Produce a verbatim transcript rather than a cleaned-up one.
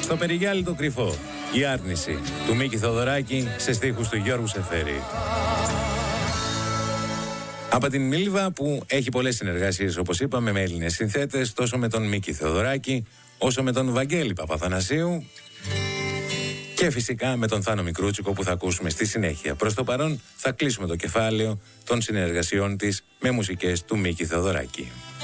Στο Περιγιάλι το κρυφό, η άρνηση του Μίκη Θοδωράκη σε στίχους του Γιώργου Σεφέρη. Από την Μίλβα, που έχει πολλές συνεργασίες, όπως είπαμε, με Έλληνες συνθέτες, τόσο με τον Μίκη Θεοδωράκη, όσο με τον Βαγγέλη Παπαθανασίου και φυσικά με τον Θάνο Μικρούτσικο, που θα ακούσουμε στη συνέχεια. Προς το παρόν θα κλείσουμε το κεφάλαιο των συνεργασιών της με μουσικές του Μίκη Θεοδωράκη.